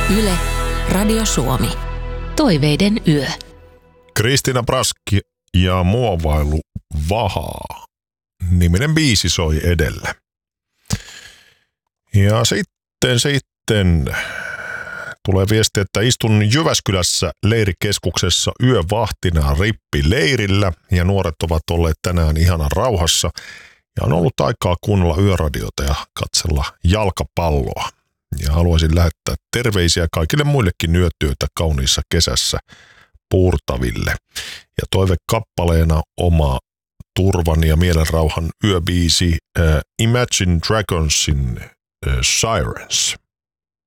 Yle, Radio Suomi. Toiveiden yö. Kristiina Braski ja Muovailu Vahaa -niminen biisi soi edellä. Ja sitten tulee viesti, että istun Jyväskylässä leirikeskuksessa yövahtina rippileirillä ja nuoret ovat olleet tänään ihanan rauhassa ja on ollut aikaa kuunnella yöradiota ja katsella jalkapalloa. Ja haluaisin lähettää terveisiä kaikille muillekin yötyötä kauniissa kesässä puurtaville. Ja toivekappaleena oma turvan ja mielenrauhan yöbiisi Imagine Dragonsin Sirens.